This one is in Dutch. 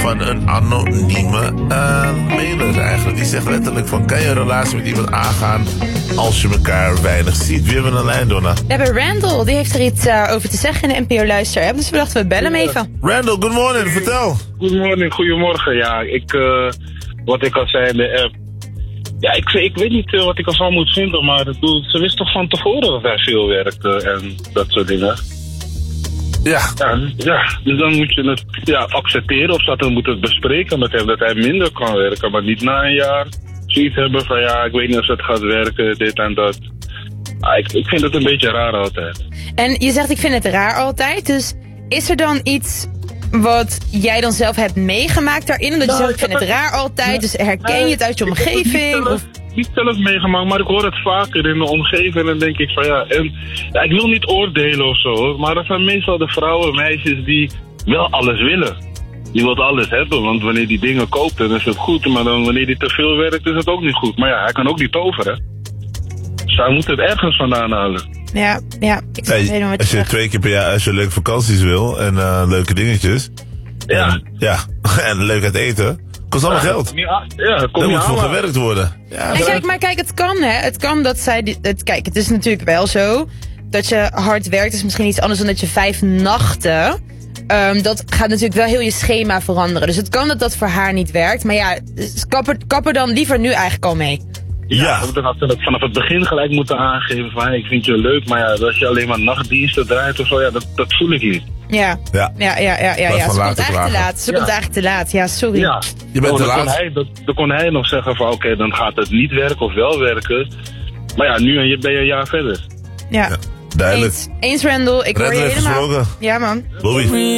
van een anonieme mailer eigenlijk. Die zegt letterlijk van, kan je een relatie met iemand aangaan als je elkaar weinig ziet? Wie hebben we een lijn, Donna? We hebben Randall, die heeft er iets over te zeggen in de NPO Luister-app. Dus we dachten, we bellen hem even. Randall, good morning, vertel. Goedemorgen. Ja, wat ik al zei in de app. Ja, ik weet niet wat ik ervan moet vinden, maar ze wist toch van tevoren dat hij veel werkte en dat soort dingen. Ja. Ja, dus dan moet je het accepteren of dan moet het bespreken met hem dat hij minder kan werken, maar niet na een jaar zoiets hebben van ik weet niet of het gaat werken, dit en dat. Ik vind het een beetje raar altijd. En je zegt, ik vind het raar altijd, dus is er dan iets wat jij dan zelf hebt meegemaakt daarin? Omdat je zegt, ik vind het raar altijd, dus herken je het uit je omgeving? Niet zelf meegemaakt, maar ik hoor het vaker in de omgeving en dan denk ik van ik wil niet oordelen of zo, maar dat zijn meestal de vrouwen, meisjes die wel alles willen. Die wil alles hebben, want wanneer die dingen koopt dan is het goed, maar dan wanneer die te veel werkt is het ook niet goed. Maar hij kan ook niet toveren. Dus hij moet het ergens vandaan halen. Ja, ik snap helemaal wat als je zegt. 2 keer per jaar als je leuke vakanties wil en leuke dingetjes. Ja. En leuk uit eten. Kost allemaal geld. Het komt Er niet moet voor aan. gewerkt worden. Ja, En kijk, het kan, hè. Het kan dat zij... Kijk, het is natuurlijk wel zo dat je hard werkt is misschien iets anders dan dat je 5 nachten... dat gaat natuurlijk wel heel je schema veranderen. Dus het kan dat dat voor haar niet werkt. Maar ja, kap er dan liever nu eigenlijk al mee. Ja. Dan had ze dat vanaf het begin gelijk moeten aangeven van ik vind je leuk, maar als je alleen maar nachtdiensten draait of zo, dat voel ik niet. Ja. Ze komt eigenlijk te laat. Ze komt eigenlijk te laat. Ja, sorry. Ja. Je bent te laat. Dan kon hij nog zeggen van oké, dan gaat het niet werken of wel werken. Maar ja, nu ben je een jaar verder. Ja. Duidelijk. Eens Randall, ik hoor je Randall heeft helemaal. gesproken. Ja, man. Bobby.